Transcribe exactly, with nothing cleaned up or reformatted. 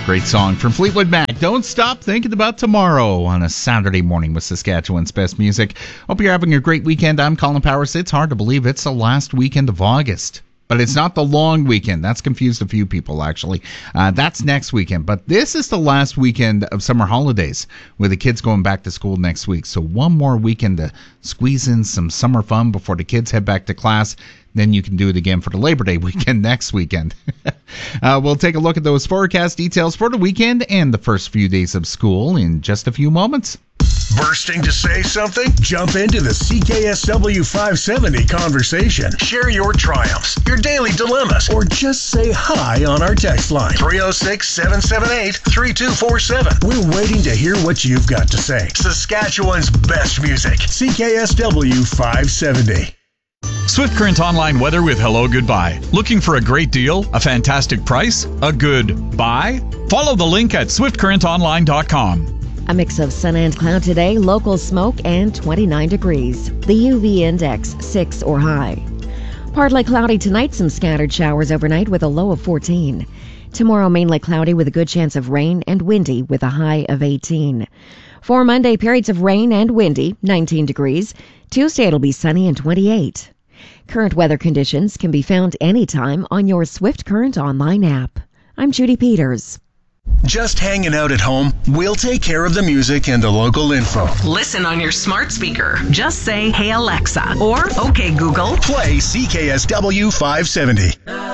Great song from Fleetwood Mac. Don't stop thinking about tomorrow on a Saturday morning with Saskatchewan's best music. Hope you're having a great weekend. I'm Colin Powers. It's hard to believe it's the last weekend of August. But it's not the long weekend. That's confused a few people, actually. Uh, that's next weekend. But this is the last weekend of summer holidays with the kids going back to school next week. So one more weekend to squeeze in some summer fun before the kids head back to class. Then you can do it again for the Labor Day weekend next weekend. uh, we'll take a look at those forecast details for the weekend and the first few days of school in just a few moments. Bursting to say something? Jump into the C K S W five seventy conversation. Share your triumphs, your daily dilemmas, or just say hi on our text line. three oh six, seven seven eight, three two four seven. We're waiting to hear what you've got to say. Saskatchewan's best music. C K S W five seventy. Swift Current Online weather with Hello Goodbye. Looking for a great deal? A fantastic price? A good buy? Follow the link at swift current online dot com. A mix of sun and cloud today, local smoke, and twenty-nine degrees. The U V index, six or high. Partly cloudy tonight, some scattered showers overnight with a low of fourteen. Tomorrow, mainly cloudy with a good chance of rain and windy with a high of eighteen. For Monday, periods of rain and windy, nineteen degrees. Tuesday, it'll be sunny and twenty-eight. Current weather conditions can be found anytime on your Swift Current Online app. I'm Judy Peters. Just hanging out at home? We'll take care of the music and the local info. Listen on your smart speaker. Just say, "Hey Alexa," or "Okay Google." Play C K S W five seventy.